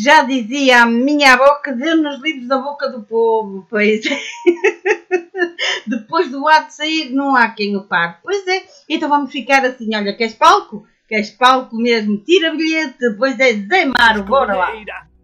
Já dizia a minha avó que Deus nos livre da boca do povo, pois é. Depois do ato de sair, não há quem o pare. Pois é, então vamos ficar assim, olha, queres palco? Queres palco mesmo? Tira bilhete, pois é, Zé Maro, bora lá.